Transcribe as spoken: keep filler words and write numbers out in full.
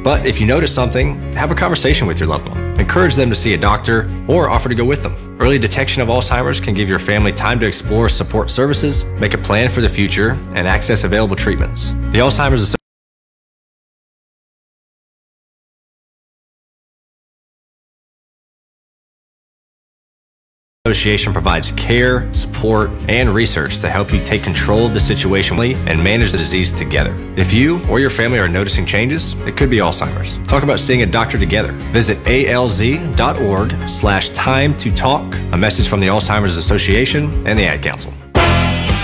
But if you notice something, have a conversation with your loved one. Encourage them to see a doctor or offer to go with them. Early detection of Alzheimer's can give your family time to explore support services, make a plan for the future, and access available treatments. The Alzheimer's Association provides care, support, and research to help you take control of the situation and manage the disease together. If you or your family are noticing changes, it could be Alzheimer's. Talk about seeing a doctor together. Visit alz.org slash time to talk. A message from the Alzheimer's Association and the Ad Council.